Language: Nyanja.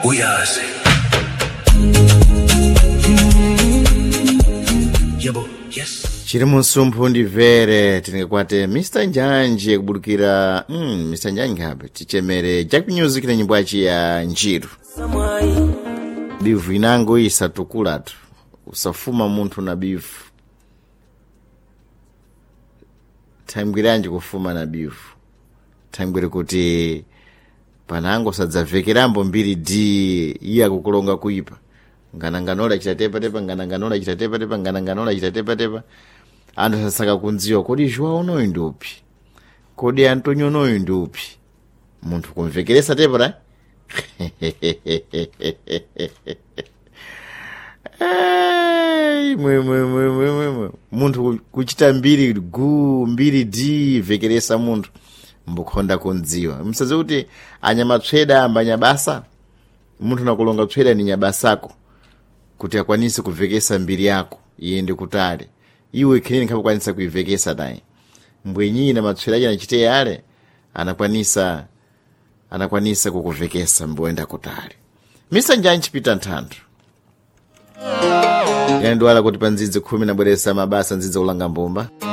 uyazi yebo yes chiri munsumpu ndimvere tinenge Mr. Njanje kubudukira Mr. Njanje ngabe tichemere Jack Music na nyimbo yachi ya Njiru bivu inango isatukulatu usafuma muntu na bivu taimgiranje kufuma na bivu taimgire kuti panango sadzavekerambo mbiri di iya kukulonga kuipa ngananganola chitatepa ngananganola chitatepa anthu sasaka kunziwa kodi João unoyu ndupi kodi Antonio unoyu ndupi munthu kumvekeresa tepera munthu kuchita mbiri di vekeresa munthu mbukhonda kunziwa msaze kuti anyamatsweda ambanya basa munthu nakulonga tsweda ni nyabasako kuti akwanise kuvekesa mbiri yako iende kutale iwe keneni kapakwanisa kuivekesa naye mbwenyi na matsweda anachite yale anakwanisa kukuvekesa mbwenda kutale Mr. Njanje Peter Nthandro yandwala kuti panzidzi 10 nabweresa mabasa nzidza ulanga mbomba